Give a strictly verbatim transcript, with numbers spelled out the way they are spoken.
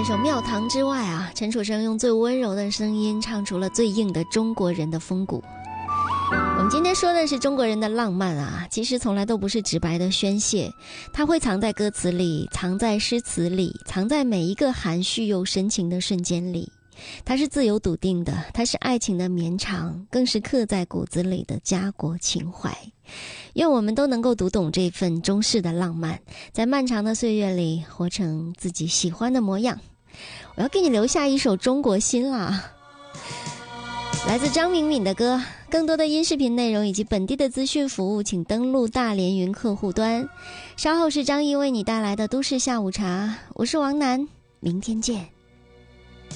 这首《庙堂之外》啊，陈楚生用最温柔的声音唱出了最硬的中国人的风骨。我们今天说的是中国人的浪漫啊，其实从来都不是直白的宣泄，它会藏在歌词里，藏在诗词里，藏在每一个含蓄又深情的瞬间里。它是自由笃定的，它是爱情的绵长，更是刻在骨子里的家国情怀。愿我们都能够读懂这份中式的浪漫，在漫长的岁月里活成自己喜欢的模样。我要给你留下一首中国心啦，来自张敏敏的歌。更多的音视频内容以及本地的资讯服务，请登录大连云客户端。稍后是张毅为你带来的都市下午茶，我是王楠，明天见。